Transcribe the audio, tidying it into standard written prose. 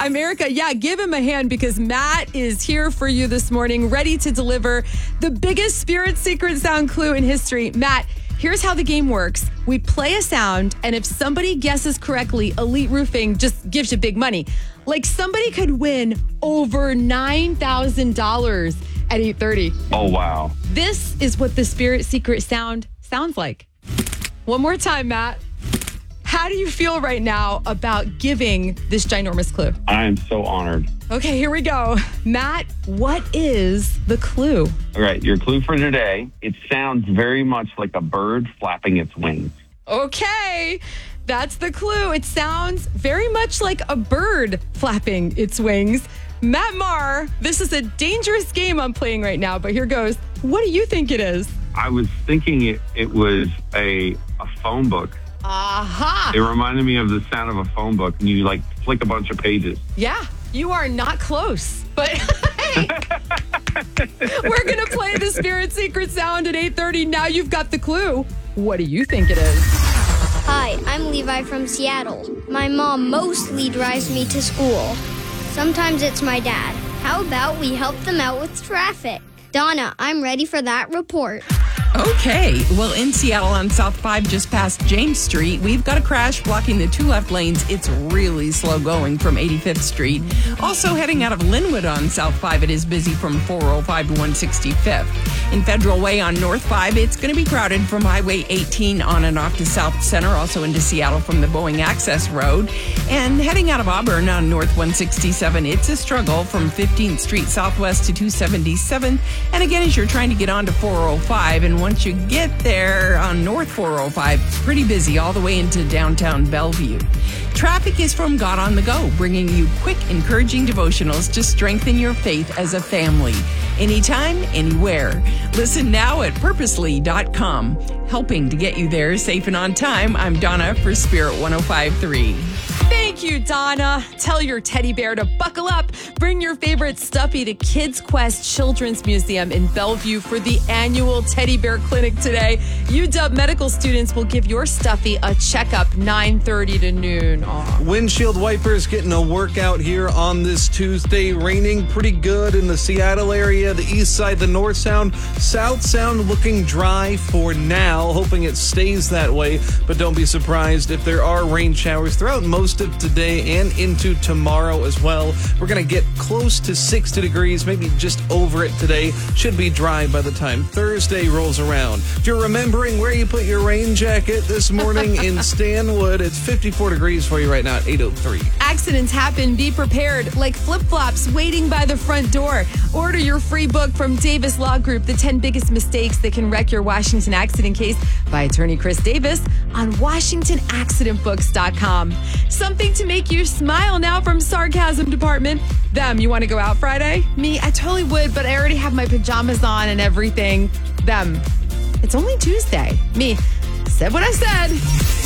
I'm Erica. Yeah, give him a hand because Matt is here for you this morning, ready to deliver the biggest Spirit Secret Sound clue in history. Matt, here's how the game works. We play a sound, and if somebody guesses correctly, Elite Roofing just gives you big money. Like somebody could win over $9,000 at 8:30. Oh, wow. This is what the Spirit Secret Sound sounds like. One more time, Matt. How do you feel right now about giving this ginormous clue? I am so honored. Okay, here we go. Matt, what is the clue? All right, your clue for today, it sounds very much like a bird flapping its wings. Okay, that's the clue. It sounds very much like a bird flapping its wings. Matt Maher, this is a dangerous game I'm playing right now, but here goes. What do you think it is? I was thinking it was a phone book. Aha! It reminded me of the sound of a phone book, and you like flick a bunch of pages. Yeah, you are not close, but hey, we're going to play the Spirit Secret Sound at 8:30. Now you've got the clue. What do you think it is? Hi, I'm Levi from Seattle. My mom mostly drives me to school. Sometimes it's my dad. How about we help them out with traffic? Donna, I'm ready for that report. Okay. Well, in Seattle on South 5, just past James Street, we've got a crash blocking the two left lanes. It's really slow going from 85th Street. Also heading out of Linwood on South 5, it is busy from 405 to 165th. In Federal Way on North 5, it's going to be crowded from Highway 18 on and off to South Center, also into Seattle from the Boeing Access Road. And heading out of Auburn on North 167, it's a struggle from 15th Street Southwest to 277. And again, as you're trying to get onto 405, and once you get there on North 405, it's pretty busy all the way into downtown Bellevue. Traffic is from God on the Go, bringing you quick, encouraging devotionals to strengthen your faith as a family. Anytime, anywhere. Listen now at purposely.com. Helping to get you there safe and on time, I'm Donna for Spirit 105.3. Thank you, Donna. Tell your teddy bear to buckle up. Bring your favorite stuffy to Kids Quest Children's Museum in Bellevue for the annual Teddy Bear Clinic today. UW medical students will give your stuffy a checkup 9:30 to noon. Aww. Windshield wipers getting a workout here on this Tuesday. Raining pretty good in the Seattle area, the east side, the north sound. South sound looking dry for now, hoping it stays that way. But don't be surprised if there are rain showers throughout most of today and into tomorrow as well. We're going to get close to 60 degrees, maybe just over it today. Should be dry by the time Thursday rolls around. If you're remembering where you put your rain jacket this morning in Stanwood, it's 54 degrees for you right now at 8:03. Accidents happen. Be prepared. Like flip-flops waiting by the front door. Order your free book from Davis Law Group, The 10 Biggest Mistakes That Can Wreck Your Washington Accident Case by attorney Chris Davis on WashingtonAccidentBooks.com. Something to make you smile now from Sarcasm Department. Them, you want to go out Friday? Me, I totally would, but I already have my pajamas on and everything. Them, it's only Tuesday. Me, said what I said.